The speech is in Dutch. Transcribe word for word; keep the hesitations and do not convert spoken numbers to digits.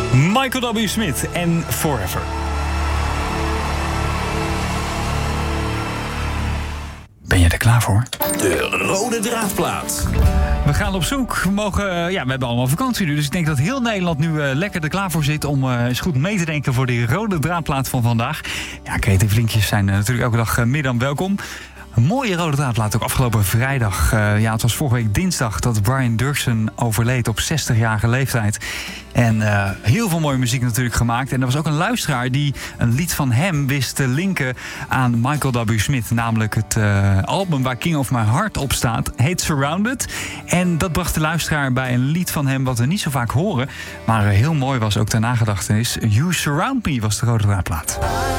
Michael W. Smith en Forever. Ben je er klaar voor? De Rode Draadplaat. We gaan op zoek. We, mogen, ja, we hebben allemaal vakantie nu. Dus ik denk dat heel Nederland nu uh, lekker er klaar voor zit... om uh, eens goed mee te denken voor die Rode Draadplaat van vandaag. Ja, creatieve linkjes zijn uh, natuurlijk elke dag uh, meer dan welkom. Een mooie Rode Draadplaat ook afgelopen vrijdag. Uh, ja, het was vorige week dinsdag dat Brian Dirksen overleed op zestigjarige leeftijd. En uh, heel veel mooie muziek natuurlijk gemaakt. En er was ook een luisteraar die een lied van hem wist te linken aan Michael W. Smith. Namelijk het uh, album waar King of My Heart op staat, heet Surrounded. En dat bracht de luisteraar bij een lied van hem wat we niet zo vaak horen. Maar uh, heel mooi was ook ter nagedachtenis. You Surround Me was de Rode Draadplaat.